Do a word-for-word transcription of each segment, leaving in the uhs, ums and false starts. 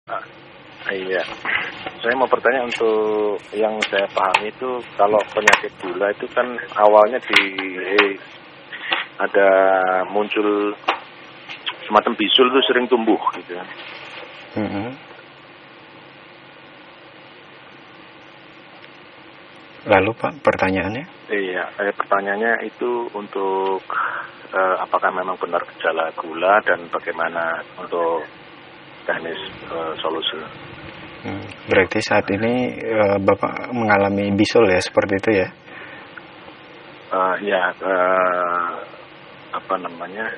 Ah, iya. Saya mau bertanya untuk yang saya pahami itu kalau penyakit gula itu kan awalnya di eh, ada muncul semacam bisul itu sering tumbuh gitu. Mm-hmm. Lalu Pak, pertanyaannya? Iya, eh, pertanyaannya itu untuk eh, apakah memang benar gejala gula dan bagaimana untuk teknis eh, solusi? Hmm, berarti saat ini uh, Bapak mengalami bisul ya, seperti itu ya? Uh, ya, uh, apa namanya?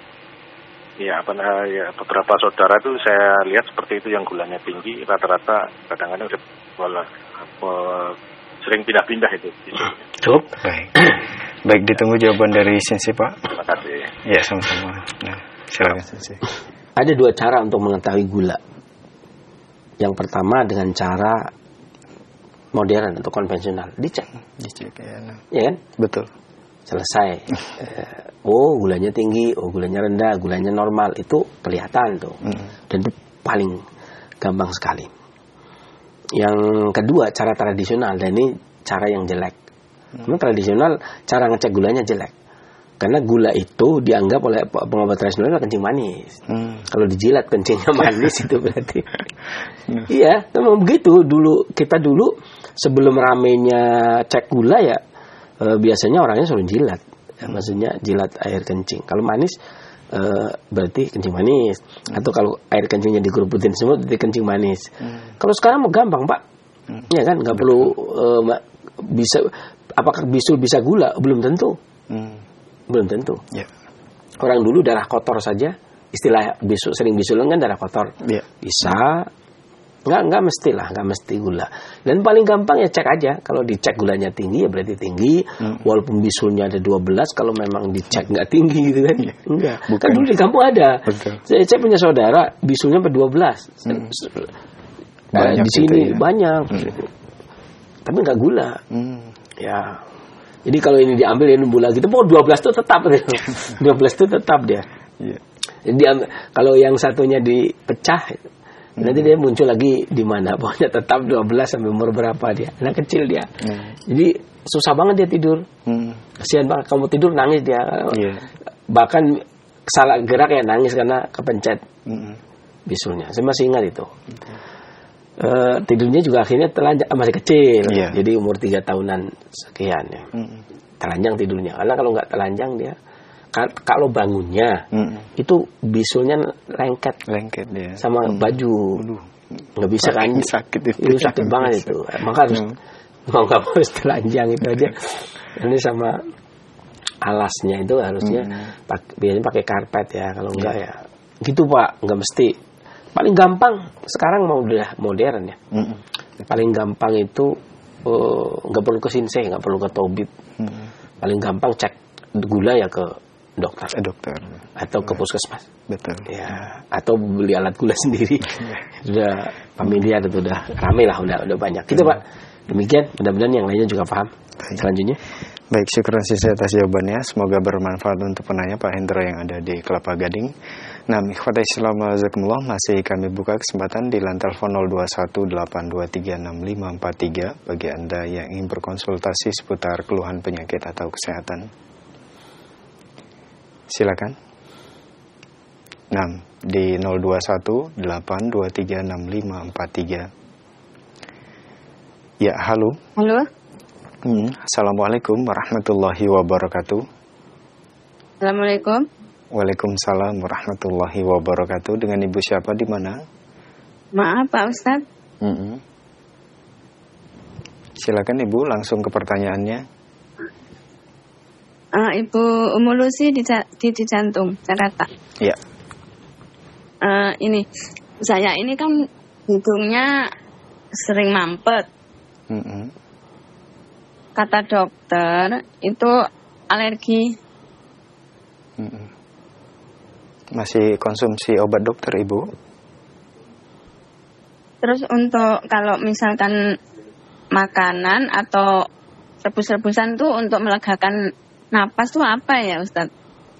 Ya, apa uh, ya beberapa saudara itu saya lihat seperti itu yang gulanya tinggi, rata-rata kadang-kadang malah uh, sering pindah-pindah itu. Cukup. Baik. Baik, ditunggu jawaban dari Sinsi Pak. Terima kasih. Ya, sama-sama. Nah, silakan Sinsi. Ada dua cara untuk mengetahui gula. Yang pertama dengan cara modern atau konvensional, dicek. Dicek ya. Nah. Ya kan? Betul. Selesai. eh, oh, gulanya tinggi, oh gulanya rendah, gulanya normal, itu kelihatan tuh. Mm. Dan itu paling gampang sekali. Yang kedua, cara tradisional, dan ini cara yang jelek. Mm. Memang tradisional cara ngecek gulanya jelek. Karena gula itu dianggap oleh pengobat tradisional kencing manis. Hmm. Kalau dijilat kencingnya manis itu berarti. Hmm. Iya, memang begitu. Dulu kita dulu sebelum ramenya cek gula ya e, biasanya orangnya suruh jilat. Ya, maksudnya jilat air kencing. Kalau manis e, berarti kencing manis. Hmm. Atau kalau air kencingnya dikeruputin semua berarti kencing manis. Hmm. Kalau sekarang mau gampang, Pak. Hmm. Ya kan, nggak perlu e, bisa. Apakah bisul bisa gula? Belum tentu. Hmm. Belum tentu. Yeah. Orang dulu darah kotor saja, istilah bisul, sering bisul kan darah kotor. Yeah. Bisa, nggak nggak mesti lah, nggak mesti gula. Dan paling gampang ya cek aja. Kalau dicek gulanya tinggi ya berarti tinggi. Hmm. Walaupun bisulnya ada dua belas, kalau memang dicek nggak tinggi gitu kan, yeah. Enggak. Bukan. Kan dulu di kampung ada. Saya, saya punya saudara bisulnya sampai dua belas. Hmm. Nah, di sini ya. Banyak. Hmm. Tapi nggak gula. Hmm. Ya. Jadi kalau ini diambil ini bulan gitu, pokok dua belas itu tetap. dua belas itu tetap dia. Yeah. Jadi diambil, kalau yang satunya dipecah, hmm. nanti dia muncul lagi di mana? Pokoknya tetap dua belas sampai umur berapa dia. Anak kecil dia. Hmm. Jadi susah banget dia tidur. Hmm. Kasihan banget, kamu tidur nangis dia. Yeah. Bahkan salah gerak ya nangis karena kepencet hmm. bisulnya. Saya masih ingat itu. Hmm. Uh, tidurnya juga akhirnya telanjang, masih kecil, yeah. Jadi umur tiga tahunan sekian ya, mm. telanjang tidurnya. Karena kalau nggak telanjang dia, ka- kalau bangunnya mm. itu bisulnya lengket, lengket dia. Sama mm. baju, nggak bisa kan? Sakit itu, itu sakit banget itu. Maka harus mm. mau nggak harus telanjang itu aja. Ini sama alasnya itu harusnya mm. pak- biasanya pakai karpet ya, kalau enggak yeah. ya, gitu Pak, nggak mesti. Paling gampang sekarang mau udah modern ya. Mm-hmm. Paling gampang itu nggak uh, perlu ke Sinsei, nggak perlu ke tabib. Mm-hmm. Paling gampang cek gula ya ke dokter, eh, dokter. Atau ke puskesmas. Betul. Ya, atau beli alat gula sendiri. Sudah familiar itu, udah rame lah, udah udah banyak. Gitu Pak. Demikian, mudah-mudahan yang lainnya juga paham. Baik. Selanjutnya. Baik, syukur sisi atas jawabannya. Semoga bermanfaat untuk penanya Pak Hendro yang ada di Kelapa Gading. Nah, ikhwata Islam jazakumullah, masih kami buka kesempatan di line telepon nol dua satu delapan dua tiga enam lima empat tiga bagi Anda yang ingin berkonsultasi seputar keluhan penyakit atau kesehatan. Silakan. Nah, di nol dua satu delapan dua tiga enam lima empat tiga. Ya, halo. Halo. Hmm, Assalamualaikum warahmatullahi wabarakatuh. Assalamualaikum. Waalaikumsalam warahmatullahi wabarakatuh. Dengan Ibu siapa, di mana? Maaf Pak Ustadz. Mm-hmm. Silakan Ibu, langsung ke pertanyaannya. Uh, Ibu Umu Lucy di, di, di Jantung, Jakarta. Iya. Uh, ini, saya ini kan hidungnya sering mampet. Mm-hmm. Kata dokter itu alergi. Mm-hmm. Masih konsumsi obat dokter Ibu? Terus untuk kalau misalkan makanan atau rebus-rebusan tuh untuk melegakan napas tuh apa ya Ustadz?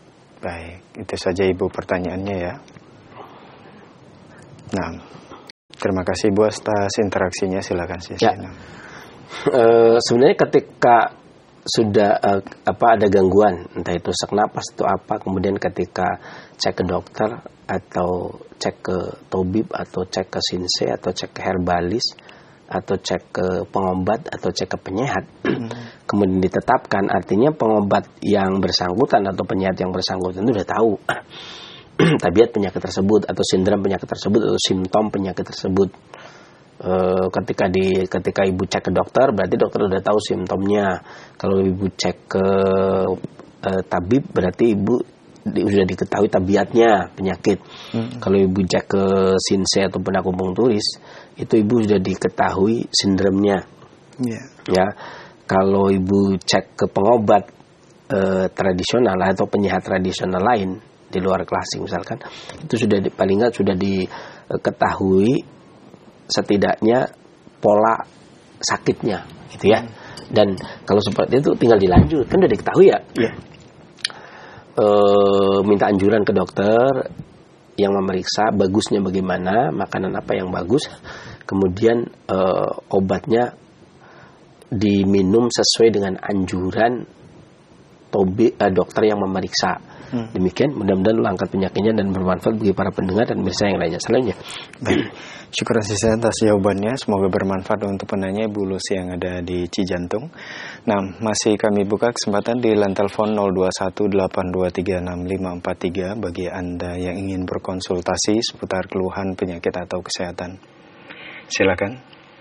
Baik, itu saja Ibu pertanyaannya ya. Nah, terima kasih Bu atas interaksinya. Silakan sih. Ya. Uh, sebenarnya ketika sudah uh, apa ada gangguan, entah itu sesak napas atau apa, kemudian ketika cek ke dokter atau cek ke tabib atau cek ke sinse atau cek ke herbalis atau cek ke pengobat atau cek ke penyehat, hmm. kemudian ditetapkan, artinya pengobat yang bersangkutan atau penyehat yang bersangkutan itu sudah tahu tabiat penyakit tersebut atau sindrom penyakit tersebut atau simptom penyakit tersebut. E, ketika di ketika ibu cek ke dokter, berarti dokter sudah tahu simptomnya. Kalau ibu cek ke e, tabib, berarti ibu di, sudah diketahui tabiatnya penyakit. Hmm. Kalau ibu cek ke sinse atau akupunkturis, itu ibu sudah diketahui sindromnya. Yeah. Ya, kalau ibu cek ke pengobat e, tradisional atau penyehat tradisional lain di luar klasik misalkan, itu sudah di, paling nggak sudah diketahui setidaknya pola sakitnya, gitu ya. Dan kalau seperti itu tinggal dilanjut, kan udah diketahui ya. Yeah. E, minta anjuran ke dokter yang memeriksa bagusnya bagaimana, makanan apa yang bagus, kemudian e, obatnya diminum sesuai dengan anjuran tobi, e, dokter yang memeriksa. Hmm. Demikian, mudah-mudahan Allah angkat penyakitnya dan bermanfaat bagi para pendengar dan pemirsa yang lainnya. Selanjutnya. Baik. Syukur sisa atas jawabannya. Semoga bermanfaat untuk penanya Ibu Lucy yang ada di Cijantung. Nah, masih kami buka kesempatan di line telepon nol dua satu delapan dua tiga enam lima empat tiga bagi Anda yang ingin berkonsultasi seputar keluhan penyakit atau kesehatan. Silakan.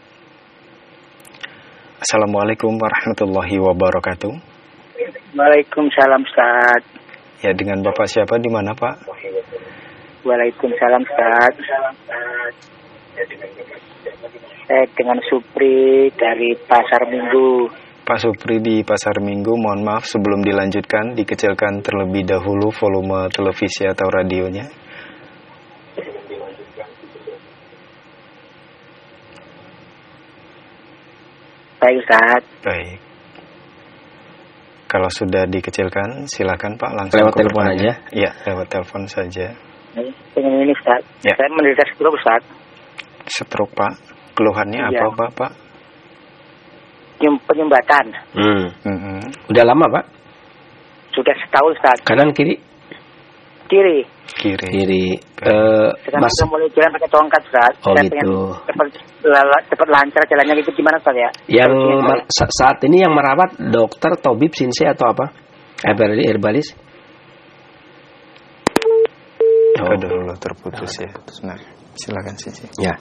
Assalamualaikum warahmatullahi wabarakatuh. Waalaikumsalam, Ustaz. Ya, dengan Bapak siapa, di mana Pak? Waalaikumsalam, Ustaz. Saya dengan Supri dari Pasar Minggu. Pak Supri di Pasar Minggu, mohon maaf sebelum dilanjutkan, dikecilkan terlebih dahulu volume televisi atau radionya. Baik, Ustaz. Baik. Kalau sudah dikecilkan, silakan Pak langsung lewat telepon aja. Iya, lewat telepon saja. Pengen ini, Ustaz. Ya. Saya menderita stroke, Ustaz. Stroke, Pak. Keluhannya ya. apa, Pak? Pak? Penyumbatan. Hmm. Mm-hmm. Udah lama, Pak? Sudah setahun, Ustaz. Kanan kiri? Kiri. Kiri. Kiri. Uh, Sekarang mas... mulai jalan pakai tongkat, Ustaz. Oh, saya gitu. Cepat, cepat lancar jalannya gitu, gimana, Ustaz ya? Yang mar- saat ini yang merawat dokter, tabib, sinse atau apa? Herbalis, herbalis? Oh, udah dulu terputus ya. Nah, silakan sinse. Ya.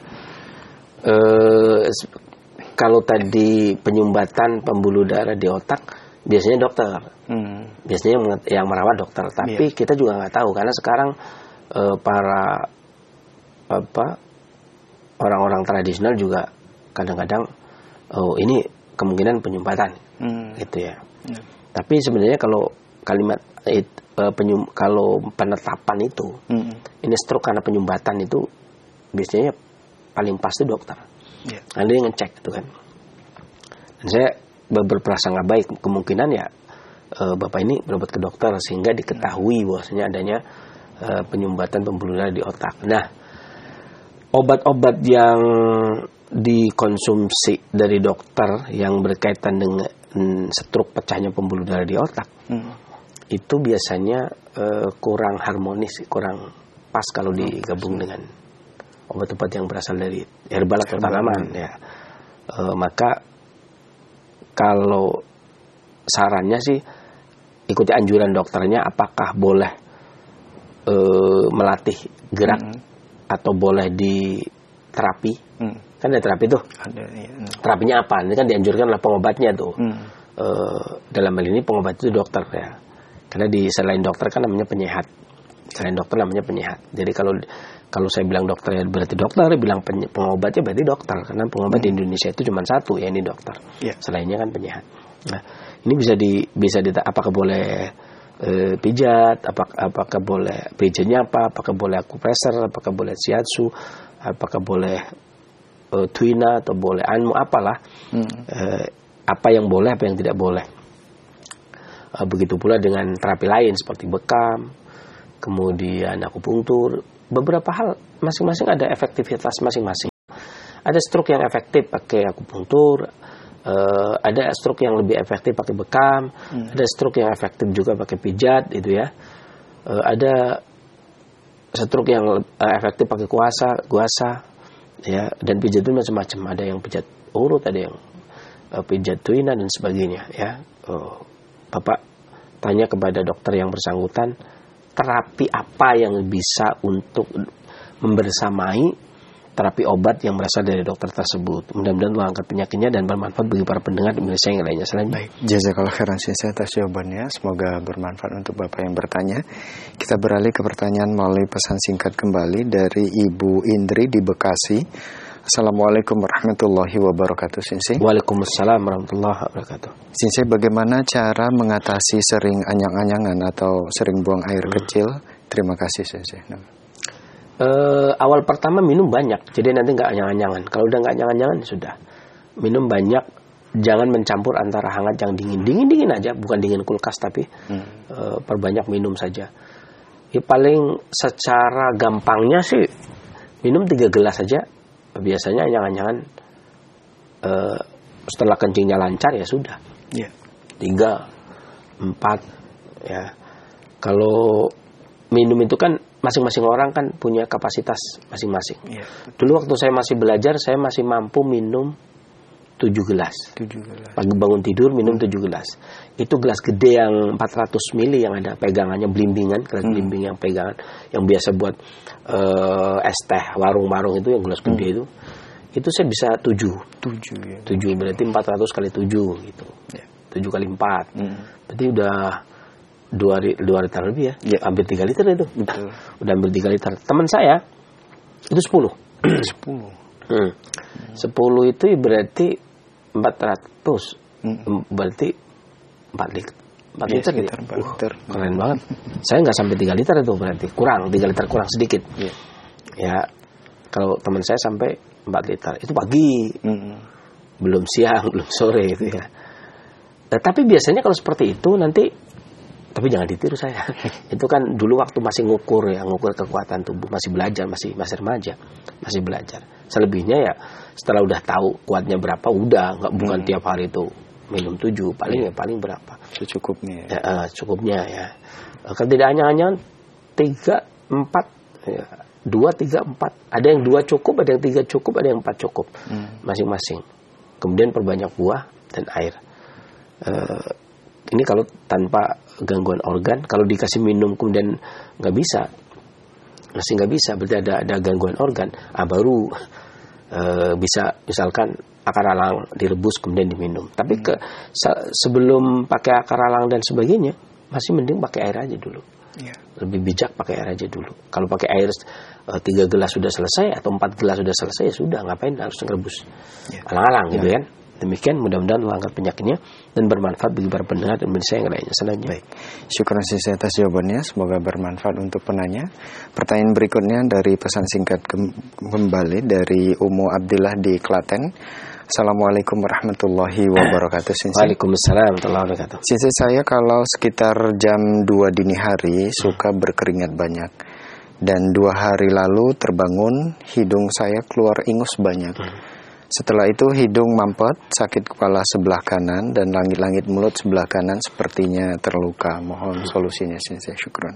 Uh, kalau tadi penyumbatan pembuluh darah di otak, biasanya dokter. Hmm. Biasanya yang merawat dokter. Tapi yeah. kita juga nggak tahu karena sekarang uh, para apa orang-orang tradisional juga kadang-kadang oh ini kemungkinan penyumbatan, hmm. gitu ya. Yeah. Tapi sebenarnya kalau kalimat it, uh, penyum, kalau penetapan itu, hmm. ini stroke karena penyumbatan itu biasanya paling pasti dokter. Yeah. Nanti dia ngecek gitu kan. Dan saya berprasangka baik, kemungkinan ya e, Bapak ini berobat ke dokter sehingga diketahui bahwasanya adanya e, penyumbatan pembuluh darah di otak. Nah, obat-obat yang dikonsumsi dari dokter yang berkaitan dengan stroke pecahnya pembuluh darah di otak, hmm. itu biasanya e, kurang harmonis, kurang pas kalau digabung dengan obat-obat yang berasal dari herbal atau tanaman, ya. E, maka kalau sarannya sih ikuti anjuran dokternya, apakah boleh e, melatih gerak hmm. atau boleh di terapi. Hmm. Kan ada terapi tuh. Ada, iya. Terapinya apa? Ini kan dianjurkan oleh pengobatnya tuh. Hmm. E, dalam hal ini pengobat itu dokter ya. Karena di selain dokter kan namanya penyehat. Selain dokter namanya penyehat. Jadi kalau kalau saya bilang dokter ya berarti dokter, bilang pengobatnya berarti dokter. Karena pengobat hmm. di Indonesia itu cuma satu, ya ini dokter. Yeah. Selainnya kan penyehat. Nah, ini bisa di bisa di apakah boleh e, pijat, apakah apakah boleh pijatnya apa, apakah boleh akupresur, apakah boleh shiatsu, apakah boleh e, tuina atau boleh anmu, apalah. Hmm. E, apa yang boleh, apa yang tidak boleh. E, begitu pula dengan terapi lain seperti bekam, kemudian akupunktur. Beberapa hal masing-masing ada efektivitas masing-masing. Ada stroke yang efektif pakai akupunktur, uh, ada stroke yang lebih efektif pakai bekam, hmm. ada stroke yang efektif juga pakai pijat, itu ya. Uh, ada stroke yang uh, efektif pakai kuasa, guasa, ya. Dan pijat itu macam-macam. Ada yang pijat urut, ada yang uh, pijat tuina dan sebagainya, ya. Uh, Bapak tanya kepada dokter yang bersangkutan, terapi apa yang bisa untuk membersamai terapi obat yang berasal dari dokter tersebut. Mudah-mudahan Allah angkat penyakitnya dan bermanfaat bagi para pendengar dan Indonesia yang lainnya. Selanjutnya. Baik, jazakallahu khairan Sensei atas jawabannya. Semoga bermanfaat untuk Bapak yang bertanya. Kita beralih ke pertanyaan melalui pesan singkat kembali dari Ibu Indri di Bekasi. Assalamualaikum warahmatullahi wabarakatuh, Sensei. Waalaikumsalam warahmatullahi wabarakatuh. Sensei, bagaimana cara mengatasi sering anyang-anyangan atau sering buang air hmm. kecil? Terima kasih, Sensei. Nah. Uh, awal pertama minum banyak, jadi nanti nggak anyang-anyangan. Kalau udah nggak anyang-anyangan sudah minum banyak. Jangan mencampur antara hangat yang dingin, dingin dingin aja, bukan dingin kulkas tapi hmm. uh, perbanyak minum saja. Ya paling secara gampangnya sih minum tiga gelas saja. Biasanya anyang-anyangan uh, setelah kencingnya lancar ya sudah. Yeah. Tiga, empat, ya. Kalau minum itu kan masing-masing orang kan punya kapasitas masing-masing. Yeah. Dulu waktu saya masih belajar, saya masih mampu minum tujuh gelas. tujuh gelas. Pagi bangun tidur minum tujuh gelas. Itu gelas gede yang empat ratus mili yang ada pegangannya, blimbingan, gelas hmm. blimbing yang pegangan, yang biasa buat uh, es teh warung-warung itu yang gelas hmm. gede itu. Itu saya bisa tujuh. tujuh ya. tujuh berarti empat ratus kali tujuh gitu. Yeah. tujuh kali empat. Hmm. Berarti udah dua liter lebih ya, ya. Hampir tiga liter itu. Betul. Udah hampir tiga liter. Teman saya itu sepuluh. sepuluh. Hmm. sepuluh itu berarti empat ratus. Hmm. Berarti empat liter. empat ya, liter. Sekitar empat liter. Uh, keren banget. Saya nggak sampai tiga liter itu berarti. Kurang, tiga liter kurang sedikit. Ya. Ya. Kalau teman saya sampai empat liter. Itu pagi. Hmm. Belum siang, belum sore itu ya. Nah, tapi biasanya kalau seperti itu nanti, tapi jangan ditiru saya. Itu kan dulu waktu masih ngukur ya, ngukur kekuatan tubuh, masih belajar, masih masih remaja, masih belajar. Selebihnya ya setelah udah tahu kuatnya berapa, udah nggak bukan hmm. tiap hari itu minum tujuh, paling ya, ya paling berapa? Secukupnya. Ya, uh, cukupnya ya. Kalau tidak anyang-anyang tiga, empat, ya, dua, tiga, empat. Ada yang dua cukup, ada yang tiga cukup, ada yang empat cukup, hmm. masing-masing. Kemudian perbanyak buah dan air. Uh, ini kalau tanpa gangguan organ, kalau dikasih minum kemudian nggak bisa, masih nggak bisa, berarti ada ada gangguan organ. Ah baru e, bisa misalkan akar alang direbus kemudian diminum. Tapi ke se- sebelum pakai akar alang dan sebagainya, masih mending pakai air aja dulu. Yeah. Lebih bijak pakai air aja dulu. Kalau pakai air e, tiga gelas sudah selesai atau empat gelas sudah selesai, ya sudah, ngapain harus ngerebus yeah. alang-alang gitu yeah. kan? Demikian, mudah-mudahan Allah angkat penyakitnya dan bermanfaat bagi para pendengar dan pemirsa yang lainnya. Selanjutnya. Baik. Syukur Sensei atas jawabannya. Semoga bermanfaat untuk penanya. Pertanyaan berikutnya dari pesan singkat kembali dari Umu Abdillah di Klaten. Assalamualaikum warahmatullahi wabarakatuh, Sensei. Waalaikumsalam warahmatullahi wabarakatuh. Sensei, saya kalau sekitar jam dua dini hari suka berkeringat banyak. Dan dua hari lalu terbangun, hidung saya keluar ingus banyak. Hmm. Setelah itu hidung mampet, sakit kepala sebelah kanan, dan langit-langit mulut sebelah kanan sepertinya terluka. Mohon solusinya, Sensei. Syukran.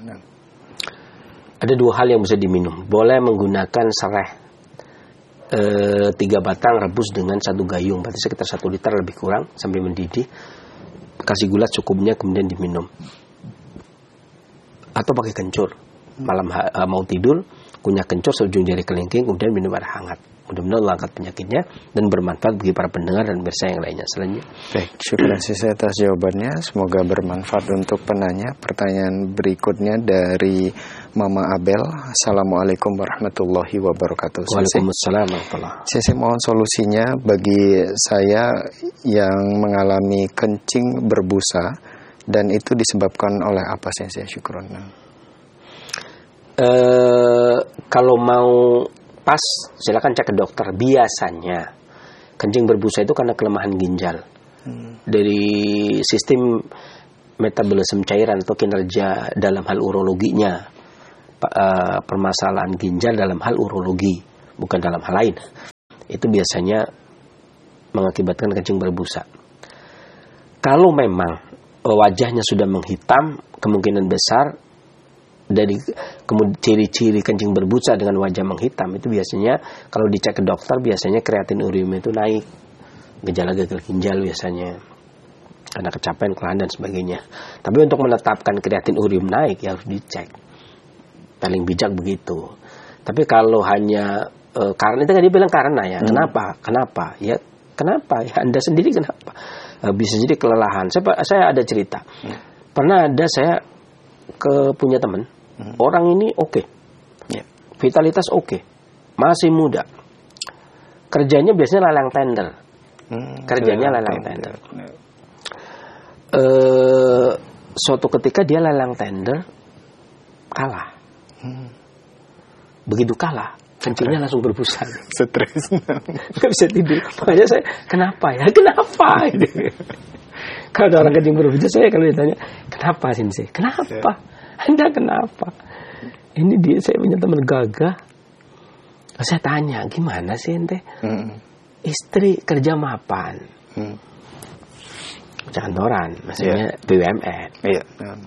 Ada dua hal yang bisa diminum. Boleh menggunakan serai e, tiga batang rebus dengan satu gayung, berarti sekitar satu liter lebih kurang sampai mendidih. Kasih gula cukupnya kemudian diminum. Atau pakai kencur. Malam ha, mau tidur, kunyah kencur seujung jari kelingking, kemudian minum air hangat. Mudah-mudahan Allah angkat penyakitnya dan bermanfaat bagi para pendengar dan pemirsa yang lainnya. Selanjutnya. Baik, syukur Sensei atas jawabannya. Semoga bermanfaat untuk penanya. Pertanyaan berikutnya dari Mama Abel. Assalamualaikum warahmatullahi wabarakatuh. Waalaikumsalam warahmatullahi wabarakatuh. Sensei, mohon solusinya bagi saya yang mengalami kencing berbusa dan itu disebabkan oleh apa, Sensei? Syukron. Uh, kalau mau pas, silakan cek ke dokter. Biasanya kencing berbusa itu karena kelemahan ginjal. Hmm. Dari sistem metabolisme cairan atau kinerja dalam hal urologinya, uh, permasalahan ginjal dalam hal urologi, bukan dalam hal lain. itu biasanya mengakibatkan kencing berbusa. Kalau memang wajahnya sudah menghitam, kemungkinan besar dari ciri-ciri kencing berbusa dengan wajah menghitam itu biasanya kalau dicek ke dokter biasanya kreatin urium itu naik, gejala gagal ginjal biasanya karena kecapean, kelelahan dan sebagainya. Tapi untuk menetapkan kreatin urium naik ya harus dicek, paling bijak begitu. Tapi kalau hanya e, karena itu kan dia bilang karena ya, hmm. kenapa? Kenapa? Ya kenapa? Ya Anda sendiri kenapa? E, bisa jadi kelelahan. Saya saya ada cerita. Hmm. Pernah ada saya ke punya teman, hmm. orang ini oke, okay. yeah. vitalitas oke, okay. masih muda, kerjanya biasanya lelang tender, hmm, kerjanya lelang tender. tender. E, suatu ketika dia lelang tender kalah, hmm. begitu kalah, kencingnya langsung berbusa, stres, nggak bisa tidur. Makanya saya kenapa ya, kenapa? Kalau ada orang kencing berbusa, saya kalau ditanya, kenapa Sensei? Kenapa? Anda kenapa? Ini dia, saya punya teman gagah. Saya tanya, gimana sih ente? Hmm. Istri kerja mapan. Hmm. Kantoran, maksudnya yeah. B U M N. Yeah.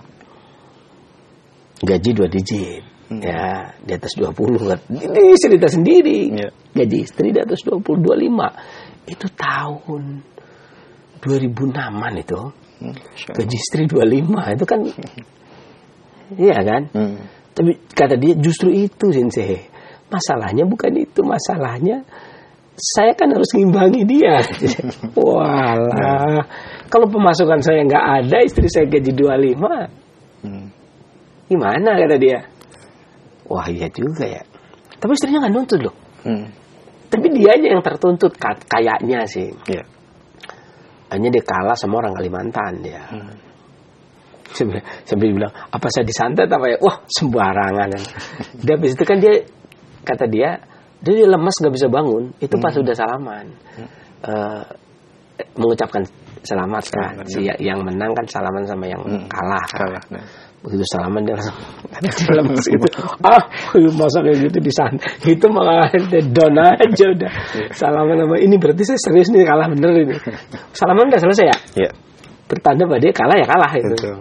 Gaji dua digit. Hmm. Ya, di atas dua puluh. Ini cerita sendiri. Yeah. Gaji istri di atas dua puluh, dua puluh lima. Itu tahun dua ribu enam-an itu, hmm, gaji istri dua puluh lima itu kan, iya kan? Hmm. Tapi kata dia justru itu Sensei, masalahnya bukan itu, masalahnya saya kan harus ngimbangi dia. Walah, kalau pemasukan saya nggak ada, istri saya gaji dua puluh lima, hmm. gimana kata dia? Wah iya juga ya. Tapi istrinya nggak nuntut loh. Hmm. Tapi dianya yang tertuntut kayaknya sih. Yeah. Hanya dia kalah sama orang Kalimantan dia. Hmm. Sambil, sambil bilang, apa saya disantet apa ya? Wah sembarangan. Dia habis itu kan dia, kata dia, dia, dia lemas gak bisa bangun. Itu hmm. pas sudah salaman. Hmm. Uh, mengucapkan selamat kan. Si yang menang kan salaman sama yang hmm. kalah. Kan? Kalah nah. Begitu salaman dia langsung dia lemas gitu. Ah, masa kayak gitu disantet. Itu malah down aja udah. Salaman sama ini berarti saya serius nih kalah bener ini. Salaman udah selesai ya? Iya. Bertanda bahwa dia kalah ya kalah itu. Betul.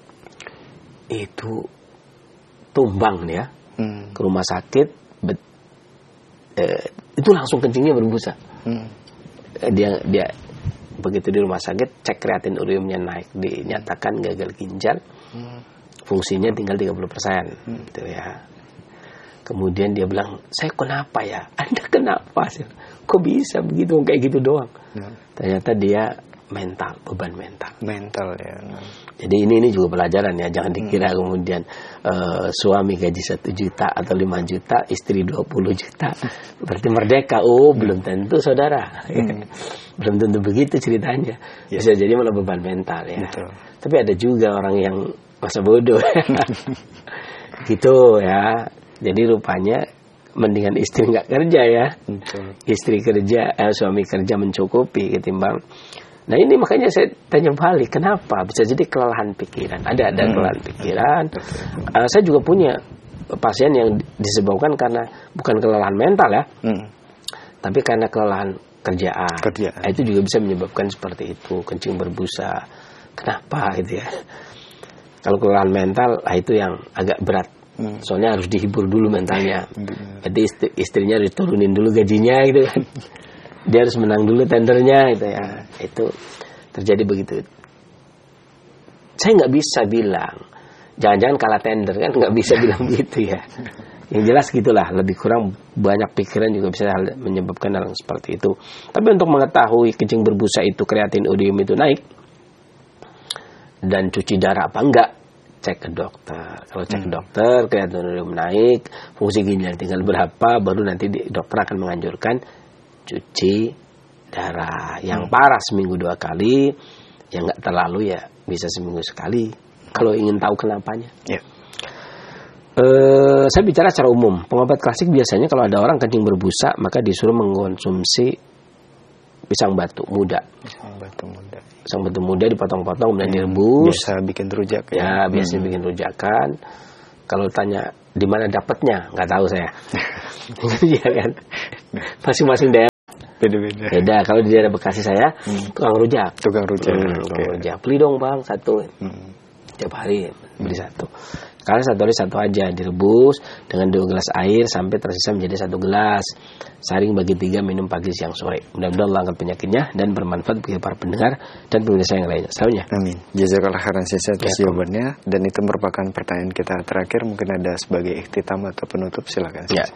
Itu tumbang ya. Hmm. Ke rumah sakit bet, eh, itu langsung kencingnya berbusa. Hmm. Eh, dia dia begitu di rumah sakit cek kreatin uriumnya naik, dinyatakan gagal ginjal. Hmm. Fungsinya tinggal tiga puluh persen hmm. gitu ya. Kemudian dia bilang, saya kenapa ya? Anda kenapa sih? Kok bisa begitu, kayak gitu doang? Ya. Ternyata dia mental, beban mental. Mental ya. Jadi ini ini juga pelajaran ya. Jangan dikira hmm. kemudian uh, suami gaji satu juta atau lima juta, istri dua puluh juta. Berarti merdeka. Oh, hmm. belum tentu saudara. Hmm. Belum tentu begitu ceritanya. Ya. Bisa jadi malah beban mental ya. Betul. Tapi ada juga orang yang masa bodoh. Gitu ya. Jadi rupanya mendingan istri nggak kerja ya. Betul. Istri kerja, eh, suami kerja mencukupi ketimbang. Nah ini makanya saya tanya balik, kenapa bisa jadi kelelahan pikiran? Ada ada hmm. kelelahan pikiran. Uh, saya juga punya pasien yang disebabkan karena bukan kelelahan mental ya, hmm. tapi karena kelelahan kerjaan. kerjaan. Nah, itu juga bisa menyebabkan seperti itu, kencing berbusa. Kenapa gitu ya? Kalau kelelahan mental, nah itu yang agak berat. Hmm. Soalnya harus dihibur dulu mentalnya. Jadi istri, istrinya diturunin dulu gajinya gitu kan. Dia harus menang dulu tendernya gitu ya. Itu terjadi begitu. Saya nggak bisa bilang, jangan-jangan kalah tender kan, nggak bisa bilang begitu ya. Yang jelas gitulah, lebih kurang banyak pikiran juga bisa menyebabkan hal seperti itu. Tapi untuk mengetahui kencing berbusa itu kreatin urium itu naik dan cuci darah apa enggak, cek ke dokter. Kalau cek ke dokter, kreatin urium naik, fungsi ginjal tinggal berapa, baru nanti dokter akan menganjurkan cuci darah. Yang parah seminggu dua kali, yang nggak terlalu ya bisa seminggu sekali. Kalau ingin tahu kenapanya. Yeah. Uh, saya bicara secara umum. Pengobat klasik biasanya kalau ada orang kencing berbusa, maka disuruh mengkonsumsi pisang batu muda. Pisang batu muda. Pisang batu muda dipotong-potong kemudian hmm, direbus. Biasa bikin rujak. Ya, ya biasa hmm. bikin rujakan. Kalau tanya di mana dapatnya, nggak tahu saya. Iya kan. Masing-masing daerah Beda-beda. Beda. Kalau di daerah Bekasi saya hmm. tukang rujak. Tukang rujak. Hmm, tukang okay. rujak. Beli dong bang satu. Hmm. Tiap hari beli satu. Karena satu hari satu aja direbus dengan dua gelas air sampai tersisa menjadi satu gelas. Saring bagi tiga minum pagi siang sore. Mudah-mudahan Allah angkat penyakitnya dan bermanfaat bagi para pendengar dan pemirsa yang lainnya. Selanjutnya. Amin. Jazakallah khairan atas ya, jawabannya. Dan itu merupakan pertanyaan kita terakhir. Mungkin ada sebagai ikhtitam atau penutup, silakan. Ya.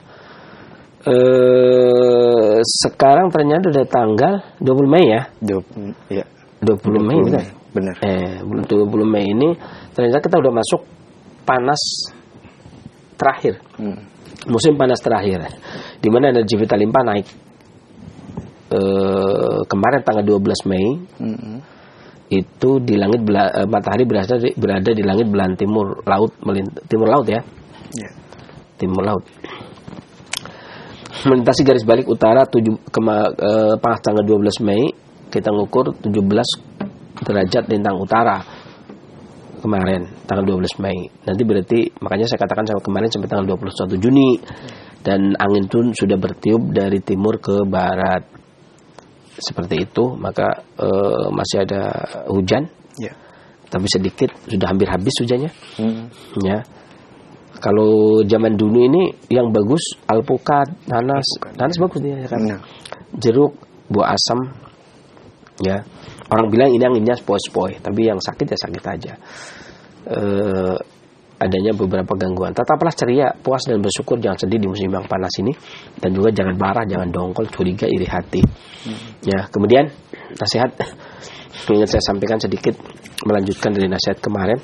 Eh, sekarang ternyata udah tanggal dua puluh Mei ya. dua puluh, ya. dua puluh Mei benar. Benar. Eh, dua puluh Mei ini ternyata kita udah masuk panas terakhir, hmm. musim panas terakhir, di mana energi vital limpa naik. E, kemarin tanggal dua belas Mei hmm. itu di langit bela, e, matahari berada di, berada di langit belahan timur laut, melint, timur laut ya, yeah. timur laut, melintasi garis balik utara tujuh, kema, e, pas tanggal dua belas Mei kita ngukur tujuh belas derajat lintang utara. Kemarin tanggal dua belas Mei. Nanti berarti makanya saya katakan sampai kemarin sampai tanggal dua puluh satu Juni dan angin pun sudah bertiup dari timur ke barat. Seperti itu, maka e, masih ada hujan. Ya. Tapi sedikit, sudah hampir habis hujannya. Hmm. Ya. Kalau zaman dulu ini yang bagus alpukat, nanas, alpukat, nanas ya. Bagus dia ya kan. Nah. Jeruk, buah asam. Ya. Orang bilang ini anginnya sepoi-sepoi, tapi yang sakit ya sakit aja. E, adanya beberapa gangguan. Tetaplah ceria, puas dan bersyukur, jangan sedih di musim yang panas ini, dan juga jangan marah, jangan dongkol, curiga, iri hati. Hmm. Ya, kemudian nasihat ingin saya sampaikan sedikit, melanjutkan dari nasihat kemarin.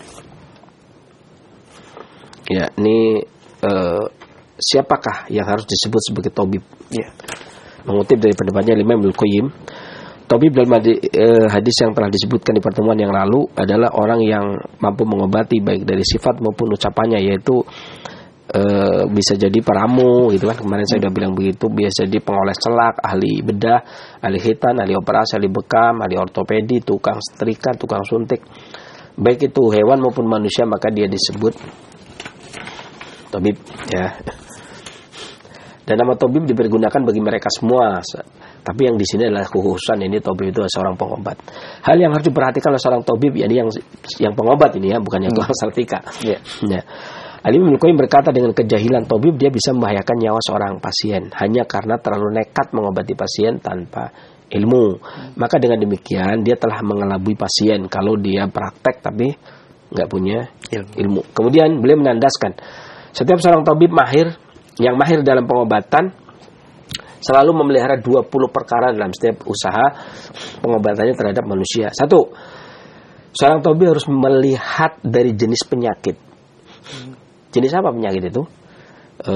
Ya, ini e, siapakah yang harus disebut sebagai tabib? Ya. Mengutip dari pendapatnya Imam Ibnu Qayyim. Tabib dalam hadis yang telah disebutkan di pertemuan yang lalu adalah orang yang mampu mengobati baik dari sifat maupun ucapannya, yaitu e, bisa jadi peramu gitu kan, kemarin saya sudah bilang begitu, bisa jadi pengoles celak, ahli bedah, ahli hitan, ahli operasi, ahli bekam, ahli ortopedi, tukang setrika, tukang suntik, baik itu hewan maupun manusia, maka dia disebut tabib ya. Dan nama tabib dipergunakan bagi mereka semua. Tapi yang di sini adalah khususan ini tabib itu seorang pengobat. Hal yang harus diperhatikan oleh seorang tabib yakni yang yang pengobat ini ya, bukan yang tukang hmm. setrika. Yeah. Ya. Al-Imam Ibnu Qayyim berkata dengan kejahilan tabib dia bisa membahayakan nyawa seorang pasien hanya karena terlalu nekat mengobati pasien tanpa ilmu. Hmm. Maka dengan demikian dia telah mengelabui pasien kalau dia praktek tapi nggak punya ilmu. ilmu. Kemudian beliau menandaskan setiap seorang tabib mahir yang mahir dalam pengobatan selalu memelihara dua puluh perkara dalam setiap usaha pengobatannya terhadap manusia. Satu, seorang tabib harus melihat dari jenis penyakit. Jenis apa penyakit itu? E,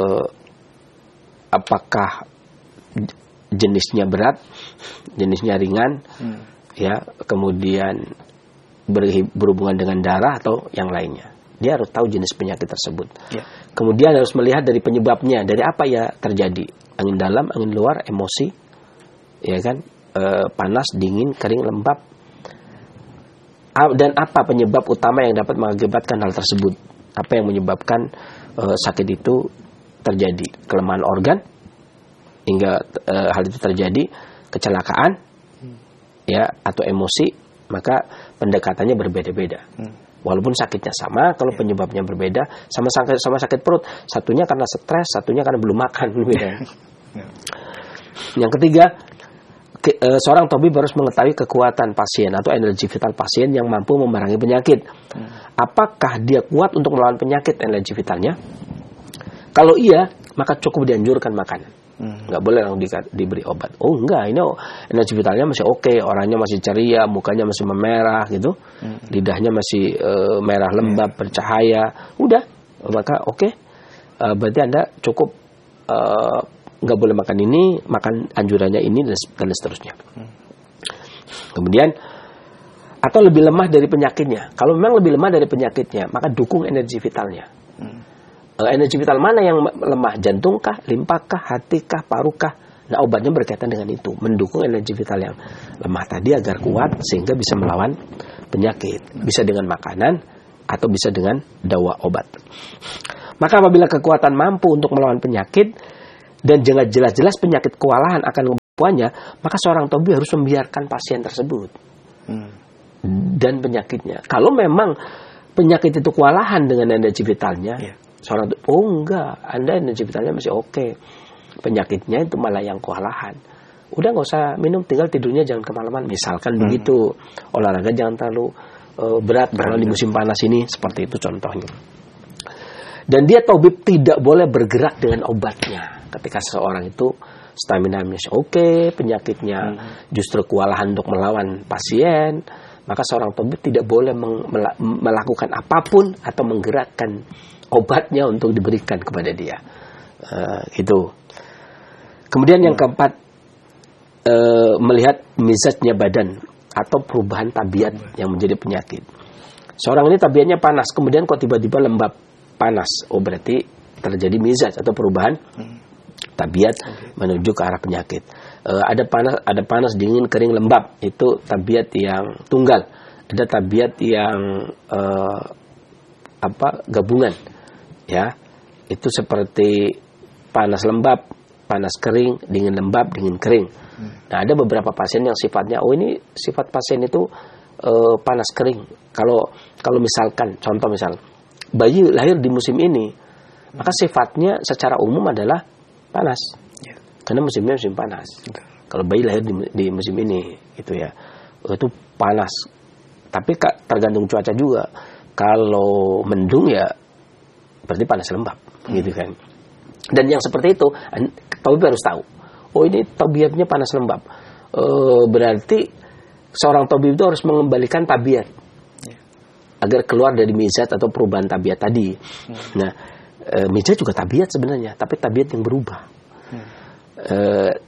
apakah jenisnya berat, jenisnya ringan, hmm. ya, kemudian berhubungan dengan darah atau yang lainnya. Dia harus tahu jenis penyakit tersebut. Ya. Kemudian harus melihat dari penyebabnya, dari apa ya terjadi. Angin dalam, angin luar, emosi, ya kan, e, panas, dingin, kering, lembab. Dan apa penyebab utama yang dapat mengakibatkan hal tersebut? Apa yang menyebabkan e, sakit itu terjadi? Kelemahan organ hingga e, hal itu terjadi, kecelakaan, hmm. ya, atau emosi, maka pendekatannya berbeda-beda. Hmm. Walaupun sakitnya sama, kalau penyebabnya berbeda, sama sakit sama sakit perut, satunya karena stres, satunya karena belum makan, beda. Yang ketiga, ke, e, seorang tabib harus mengetahui kekuatan pasien atau energi vital pasien yang mampu memerangi penyakit. Hmm. Apakah dia kuat untuk melawan penyakit energi vitalnya? Kalau iya, maka cukup dianjurkan makan. Hmm. Nggak boleh langsung di, diberi obat. Oh enggak, ini energi vitalnya masih oke, okay, orangnya masih ceria, mukanya masih memerah gitu, hmm. lidahnya masih e, merah lembab, hmm. bercahaya. Udah, maka oke, okay. e, berarti Anda cukup e, nggak boleh makan ini, makan anjurannya ini dan, dan seterusnya. Hmm. Kemudian atau lebih lemah dari penyakitnya. Kalau memang lebih lemah dari penyakitnya, maka dukung energi vitalnya. Hmm. Energi vital mana yang lemah? Jantungkah, limpakah, hatikah, parukah? Nah, obatnya berkaitan dengan itu, mendukung energi vital yang lemah tadi agar kuat sehingga bisa melawan penyakit. Bisa dengan makanan atau bisa dengan dawa obat. Maka apabila kekuatan mampu untuk melawan penyakit dan jelas-jelas penyakit kewalahan akan kemampuannya, maka seorang tabib harus membiarkan pasien tersebut hmm. dan penyakitnya. Kalau memang penyakit itu kewalahan dengan energi vitalnya, yeah. seorang oh enggak, Anda energi vitalnya masih oke, okay. penyakitnya itu malah yang kewalahan. Udah nggak usah minum, tinggal tidurnya jangan kemalaman. Misalkan hmm. begitu, olahraga jangan terlalu uh, berat karena di musim panas ini, seperti itu contohnya. Dan dia tabib tidak boleh bergerak dengan obatnya. Ketika seseorang itu stamina masih oke, okay, penyakitnya hmm. justru kewalahan untuk melawan pasien, maka seorang tabib tidak boleh meng- melakukan apapun atau menggerakkan obatnya untuk diberikan kepada dia. Uh, itu. Kemudian hmm. yang keempat, uh, melihat mizajnya badan atau perubahan tabiat yang menjadi penyakit. Seorang ini tabiatnya panas, kemudian kok tiba-tiba lembab panas. Oh, berarti terjadi mizaj atau perubahan hmm. tabiat okay. menuju ke arah penyakit. Uh, ada panas, ada panas, dingin, kering, lembab. Itu tabiat yang tunggal. Ada tabiat yang uh, apa gabungan, ya. Itu seperti panas lembab, panas kering, dingin lembab, dingin kering. Hmm. Nah, ada beberapa pasien yang sifatnya, oh ini sifat pasien itu uh, panas kering. Kalau kalau misalkan, contoh misal, bayi lahir di musim ini, hmm. maka sifatnya secara umum adalah panas, yeah. karena musimnya musim panas. Okay. Kalau bayi lahir di, di musim ini, gitu ya, itu panas. Tapi tergantung cuaca juga. Kalau mendung ya, berarti panas lembab, hmm. gitu kan. Dan yang seperti itu, tabib harus tahu. Oh ini tabiatnya panas lembab. E, berarti seorang tabib itu harus mengembalikan tabiat, yeah. agar keluar dari mizat atau perubahan tabiat tadi. Hmm. Nah, e, mizat juga tabiat sebenarnya, tapi tabiat yang berubah. Hmm. E,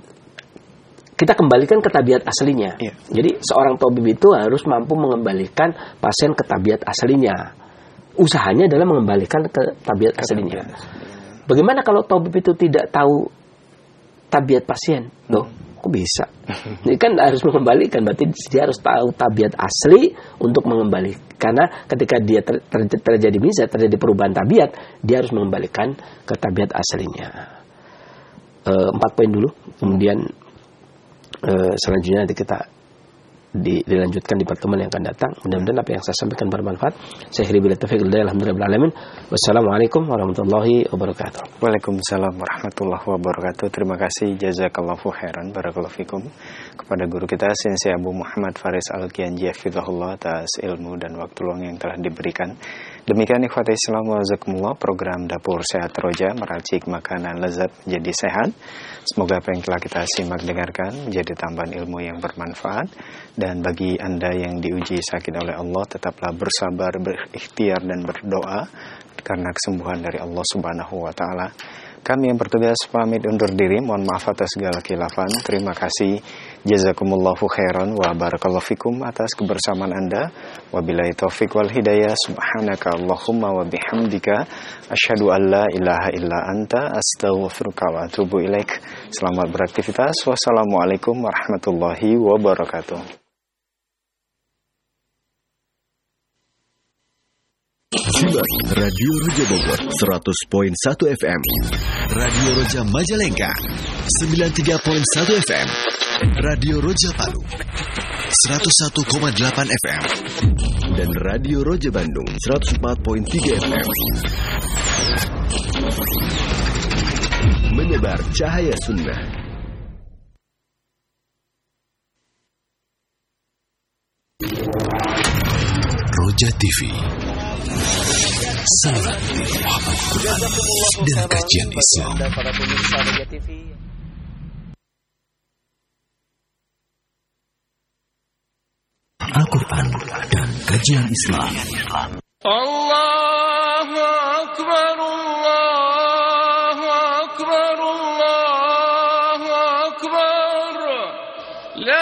kita kembalikan ke tabiat aslinya. Yeah. Jadi seorang tabib itu harus mampu mengembalikan pasien ke tabiat aslinya. Usahanya adalah mengembalikan ke tabiat aslinya. Bagaimana kalau tabib itu tidak tahu tabiat pasien? Loh, kok bisa? Ini kan harus mengembalikan, berarti dia harus tahu tabiat asli untuk mengembalikan. Karena ketika dia ter, ter, terjadi mizat, terjadi perubahan tabiat, dia harus mengembalikan ke tabiat aslinya. E, empat poin dulu, kemudian e, selanjutnya nanti kita di, dilanjutkan di pertemuan yang akan datang. Mudah-mudahan apa yang saya sampaikan bermanfaat. Saya akhiri bila taufiq hidayah, alhamdulillah alamin. Wassalamualaikum warahmatullahi wabarakatuh. Waalaikumsalam warahmatullahi wabarakatuh. Terima kasih, jazakallahu khairan, barakallahu fikum, kepada guru kita Sensei Abu Muhammad Faris Al-Gianji hafizahullah atas ilmu dan waktu luang yang telah diberikan. Demikian ikhwati Islam wa jazakumullah, program Dapur Sehat Roja, meracik makanan lezat menjadi sehat. Semoga apa yang telah kita simak dengarkan menjadi tambahan ilmu yang bermanfaat. Dan bagi Anda yang diuji sakit oleh Allah, tetaplah bersabar, berikhtiar dan berdoa karena kesembuhan dari Allah Subhanahu wa taala. Kami yang bertugas pamit undur diri, mohon maaf atas segala khilafan. Terima kasih, jazakumullahu khairan wa barakallahu fikum atas kebersamaan Anda. Wabillahi taufiq wal hidayah. Subhanaka Allahumma wa bihamdika asyhadu an la ilaha illa anta astaghfiruka wa atubu ilaik. Selamat beraktivitas. Wassalamualaikum warahmatullahi wabarakatuh. Simak Radio Roja Bogor seratus koma satu F M, Radio Roja Majalengka sembilan puluh tiga koma satu F M, Radio Roja Palu seratus satu koma delapan F M, dan Radio Roja Bandung seratus empat koma tiga F M. Menebar cahaya sunnah. Roja T V, saluran Muhammad Quran dan kajian Islam. Al-Quran dan kajian Islam. Allah